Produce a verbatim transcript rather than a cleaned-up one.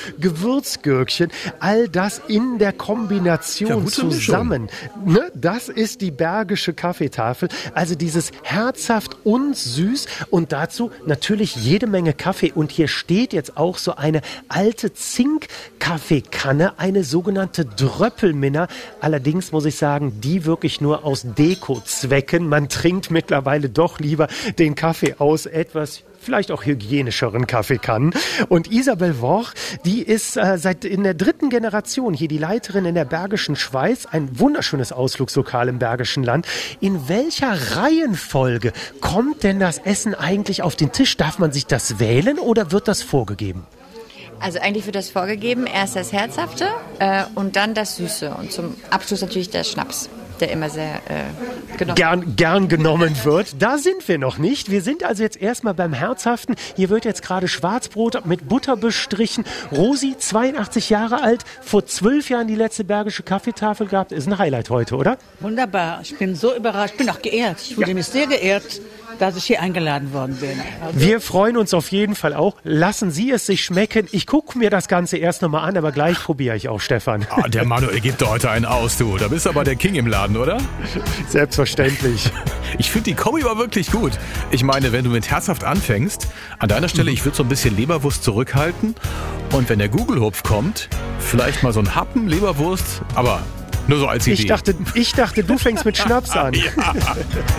Gewürzgürkchen, all das in der Kombination zusammen. Ne? Das ist die Bergische Kaffeetafel. Also dieses herzhaft und süß und dazu natürlich jede Menge Kaffee. Und hier steht jetzt auch so eine alte Zink-Kaffeekanne, eine sogenannte Dröppelminner. Allerdings muss ich sagen, die wirklich nur aus Dekozwecken. Man trinkt mittlerweile doch lieber den Kaffee aus etwas vielleicht auch hygienischeren Kaffeekannen. Und Isabel Worch, die ist äh, seit in der dritten Generation hier die Leiterin in der Bergischen Schweiz, ein wunderschönes Ausflugslokal im Bergischen Land. In welcher Reihenfolge kommt denn das Essen eigentlich auf den Tisch? Darf man sich das wählen oder wird das vorgegeben? Also eigentlich wird das vorgegeben, erst das Herzhafte äh, und dann das Süße und zum Abschluss natürlich der Schnaps, der immer sehr äh, genommen gern, gern genommen wird. Da sind wir noch nicht. Wir sind also jetzt erstmal beim Herzhaften. Hier wird jetzt gerade Schwarzbrot mit Butter bestrichen. Rosi, zweiundachtzig Jahre alt, vor zwölf Jahren die letzte Bergische Kaffeetafel gehabt. Ist ein Highlight heute, oder? Wunderbar. Ich bin so überrascht. Ich bin auch geehrt. Ich fühle ja. mich sehr geehrt, dass ich hier eingeladen worden bin. Also wir freuen uns auf jeden Fall auch. Lassen Sie es sich schmecken. Ich gucke mir das Ganze erst nochmal an, aber gleich probiere ich auch, Stefan. Ah, der Manuel gibt da heute einen aus, du. Da bist du aber der King im Laden, oder? Selbstverständlich. Ich finde die Kombi aber wirklich gut. Ich meine, wenn du mit herzhaft anfängst, an deiner Stelle, ich würde so ein bisschen Leberwurst zurückhalten. Und wenn der Gugelhupf kommt, vielleicht mal so ein Happen Leberwurst, aber nur so als Idee. Ich dachte, ich dachte, du fängst mit Schnaps an. Ja.